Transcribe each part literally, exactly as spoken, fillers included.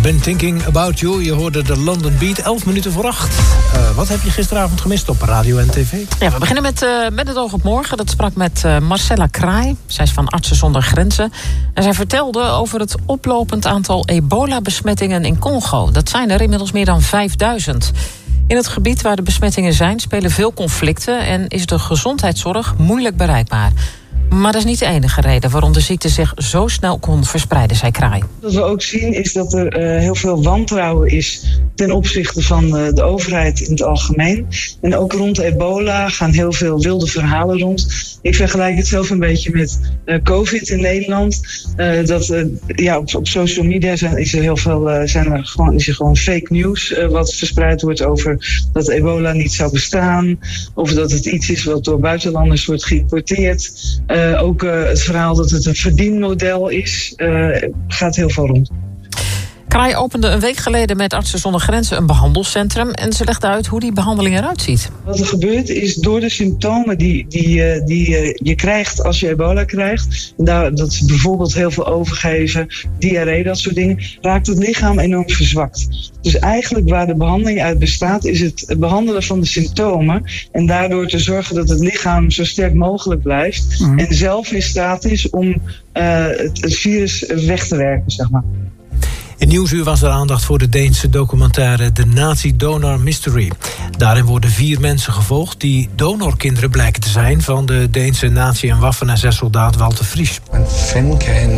Been Thinking About You. Je hoorde de London Beat, elf minuten voor acht. Uh, wat heb je gisteravond gemist op radio en tv? Ja, we beginnen met, uh, met het oog op morgen. Dat sprak met uh, Marcella Kraai. Zij is van Artsen zonder Grenzen. En zij vertelde over het oplopend aantal ebola-besmettingen in Congo. Dat zijn er inmiddels meer dan vijfduizend. In het gebied waar de besmettingen zijn spelen veel conflicten en is de gezondheidszorg moeilijk bereikbaar. Maar dat is niet de enige reden waarom de ziekte zich zo snel kon verspreiden, zei Kraai. Wat we ook zien is dat er uh, heel veel wantrouwen is ten opzichte van uh, de overheid in het algemeen. En ook rond ebola gaan heel veel wilde verhalen rond. Ik vergelijk het zelf een beetje met uh, COVID in Nederland. Uh, dat, uh, ja, op, op social media zijn, is er heel veel uh, zijn er gewoon, is er gewoon fake news uh, wat verspreid wordt over dat ebola niet zou bestaan. Of dat het iets is wat door buitenlanders wordt geïmporteerd. Uh, ook uh, het verhaal dat het een verdienmodel is, uh, gaat heel veel rond. Kraai opende een week geleden met Artsen zonder Grenzen een behandelcentrum en ze legde uit hoe die behandeling eruit ziet. Wat er gebeurt is door de symptomen die, die, die je krijgt als je ebola krijgt, daar, dat is bijvoorbeeld heel veel overgeven, diarree, dat soort dingen, raakt het lichaam enorm verzwakt. Dus eigenlijk waar de behandeling uit bestaat is het behandelen van de symptomen en daardoor te zorgen dat het lichaam zo sterk mogelijk blijft mm. en zelf in staat is om uh, het, het virus weg te werken, zeg maar. In Nieuwsuur was er aandacht voor de Deense documentaire The Nazi Donor Mystery. Daarin worden vier mensen gevolgd die donorkinderen blijken te zijn van de Deense nazi- en Waffen-S S-soldaat Walter Fries. Men fanden kan een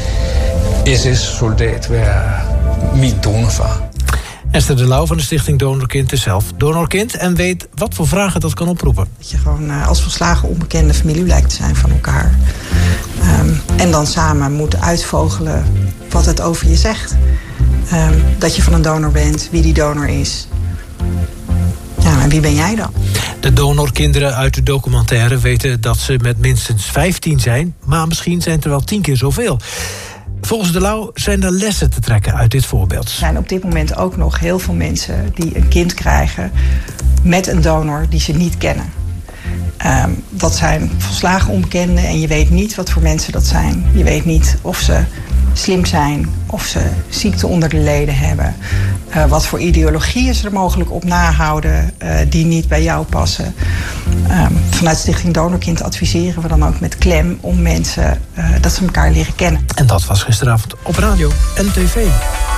uh, S S-soldaat zijn mijn donorvader. Esther de Lauw van de stichting Donorkind is zelf donorkind en weet wat voor vragen dat kan oproepen. Dat je gewoon uh, als volslagen onbekende familie blijkt te zijn van elkaar. Um, en dan samen moet uitvogelen wat het over je zegt. Um, dat je van een donor bent, wie die donor is. Ja, en wie ben jij dan? De donorkinderen uit de documentaire weten dat ze met minstens vijftien zijn, maar misschien zijn het er wel tien keer zoveel. Volgens de Lauw zijn er lessen te trekken uit dit voorbeeld. Er zijn op dit moment ook nog heel veel mensen die een kind krijgen met een donor die ze niet kennen. Um, dat zijn volslagen onbekenden en je weet niet wat voor mensen dat zijn. Je weet niet of ze slim zijn, of ze ziekte onder de leden hebben. Uh, wat voor ideologieën ze er mogelijk op nahouden uh, die niet bij jou passen. Um, vanuit Stichting Donorkind adviseren we dan ook met klem om mensen uh, dat ze elkaar leren kennen. En dat was gisteravond op radio en tv.